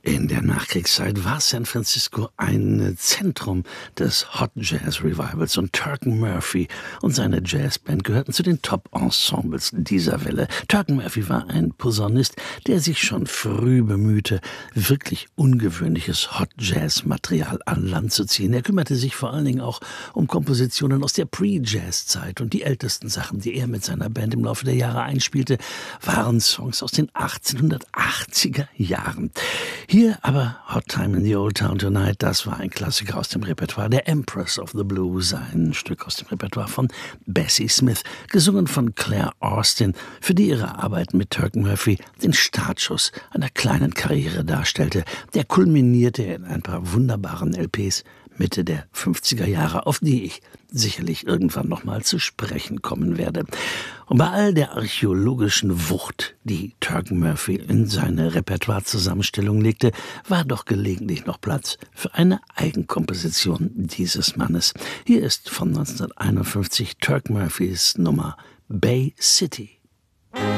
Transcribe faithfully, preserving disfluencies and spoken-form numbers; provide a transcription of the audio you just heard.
In der Nachkriegszeit war San Francisco ein Zentrum des Hot Jazz Revivals und Turk Murphy und seine Jazzband gehörten zu den Top-Ensembles dieser Welle. Turk Murphy war ein Posaunist, der sich schon früh bemühte, wirklich ungewöhnliches Hot Jazz-Material an Land zu ziehen. Er kümmerte sich vor allen Dingen auch um Kompositionen aus der Pre-Jazz-Zeit und die ältesten Sachen, die er mit seiner Band im Laufe der Jahre einspielte, waren Songs aus den achtzehnhundertachtziger Jahren. Hier aber Hot Time in the Old Town Tonight, das war ein Klassiker aus dem Repertoire der Empress of the Blues, ein Stück aus dem Repertoire von Bessie Smith, gesungen von Claire Austin, für die ihre Arbeit mit Turk Murphy den Startschuss einer kleinen Karriere darstellte. Der kulminierte in ein paar wunderbaren L Ps Mitte der fünfziger Jahre, auf die ich sicherlich irgendwann noch mal zu sprechen kommen werde. Und bei all der archäologischen Wucht, die Turk Murphy in seine Repertoire-Zusammenstellung legte, war doch gelegentlich noch Platz für eine Eigenkomposition dieses Mannes. Hier ist von neunzehnhunderteinundfünfzig Turk Murphys Nummer Bay City.